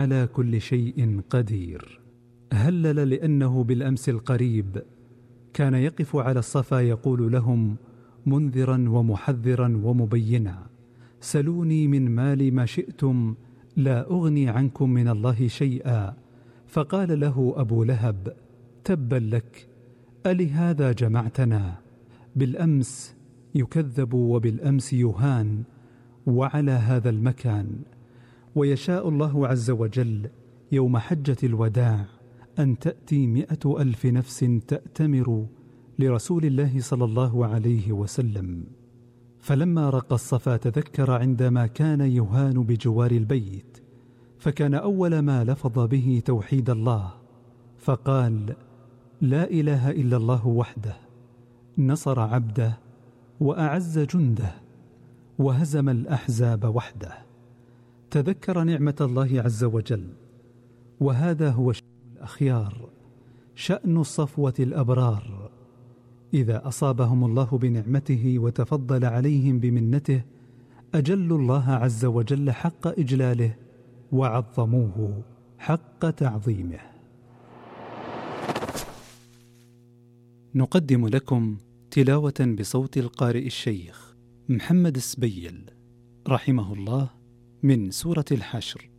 على كل شيء قدير. هلل لأنه بالأمس القريب كان يقف على الصفا يقول لهم منذرا ومحذرا ومبينا: سلوني من مال ما شئتم لا أغني عنكم من الله شيئا. فقال له أبو لهب: تبا لك، ألهذا جمعتنا؟ بالأمس يكذب وبالأمس يهان، وعلى هذا المكان. ويشاء الله عز وجل يوم حجة الوداع أن تأتي 100,000 نفس تأتمر لرسول الله صلى الله عليه وسلم. فلما رقى الصفا تذكر عندما كان يهان بجوار البيت، فكان أول ما لفظ به توحيد الله، فقال: لا إله إلا الله وحده، نصر عبده وأعز جنده وهزم الأحزاب وحده. تذكر نعمة الله عز وجل. وهذا هو شأن الأخيار، شأن الصفوة الأبرار. إذا أصابهم الله بنعمته وتفضل عليهم بمنته أجلوا الله عز وجل حق إجلاله وعظموه حق تعظيمه. نقدم لكم تلاوة بصوت القارئ الشيخ محمد السبيل رحمه الله من سورة الحشر.